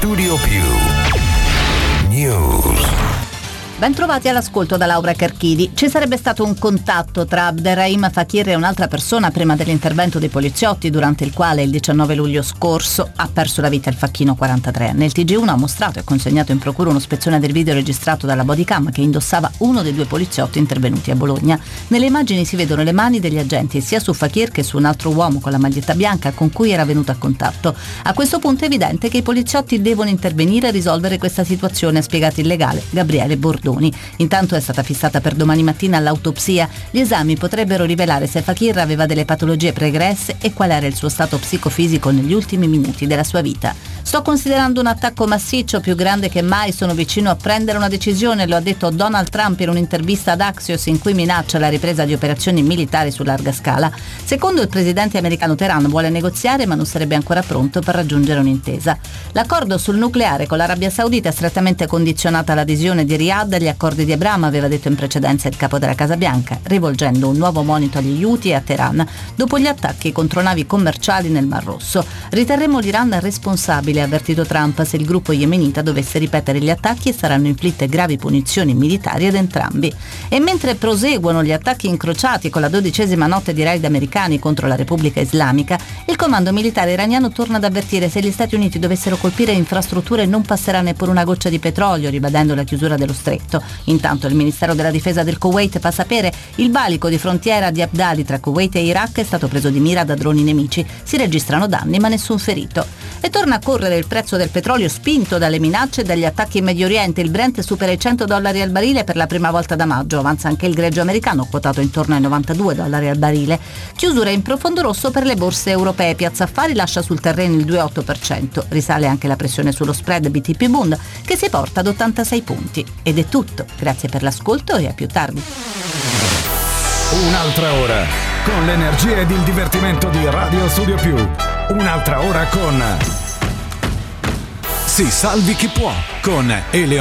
Studio Più News. Bentrovati all'ascolto da Laura Carchidi. Ci sarebbe stato un contatto tra Abderrahim Fakir e un'altra persona prima dell'intervento dei poliziotti, durante il quale il 19 luglio scorso ha perso la vita il facchino 43enne. Il TG1 ha mostrato e consegnato in procura uno spezzone del video registrato dalla bodycam che indossava uno dei due poliziotti intervenuti a Bologna. Nelle immagini si vedono le mani degli agenti sia su Fakir che su un altro uomo con la maglietta bianca con cui era venuto a contatto. A questo punto è evidente che i poliziotti devono intervenire e risolvere questa situazione, ha spiegato il legale Gabriele Bordoni. Intanto è stata fissata per domani mattina l'autopsia. Gli esami potrebbero rivelare se Fakir aveva delle patologie pregresse e qual era il suo stato psicofisico negli ultimi minuti della sua vita. Sto considerando un attacco massiccio, più grande che mai, sono vicino a prendere una decisione, lo ha detto Donald Trump in un'intervista ad Axios in cui minaccia la ripresa di operazioni militari su larga scala. Secondo il presidente americano, Teheran vuole negoziare ma non sarebbe ancora pronto per raggiungere un'intesa. L'accordo sul nucleare con l'Arabia Saudita è strettamente condizionato all'adesione di Riyadh agli accordi di Abramo, aveva detto in precedenza il capo della Casa Bianca, rivolgendo un nuovo monito agli Houthi e a Teheran dopo gli attacchi contro navi commerciali nel Mar Rosso. Riterremo l'Iran responsabile, ha avvertito Trump, se il gruppo yemenita dovesse ripetere gli attacchi e saranno inflitte gravi punizioni militari ad entrambi. E mentre proseguono gli attacchi incrociati con la 12ª notte di raid americani contro la Repubblica Islamica, il comando militare iraniano torna ad avvertire: se gli Stati Uniti dovessero colpire infrastrutture non passerà neppure una goccia di petrolio, ribadendo la chiusura dello stretto. Intanto il Ministero della Difesa del Kuwait fa sapere: il valico di frontiera di Abdali tra Kuwait e Iraq è stato preso di mira da droni nemici. Si registrano danni ma nessun ferito. E torna a correre il prezzo del petrolio, spinto dalle minacce e dagli attacchi in Medio Oriente. Il Brent supera i $100 al barile per la prima volta da maggio. Avanza anche il greggio americano, quotato intorno ai $92 al barile. Chiusura in profondo rosso per le borse europee. Piazza Affari lascia sul terreno il 2,8%. Risale anche la pressione sullo spread BTP Bund, che si porta ad 86 punti. Ed è tutto. Grazie per l'ascolto e a più tardi. Un'altra ora con l'energia ed il divertimento di Radio Studio Più. Un'altra ora con Si salvi chi può con Eleonora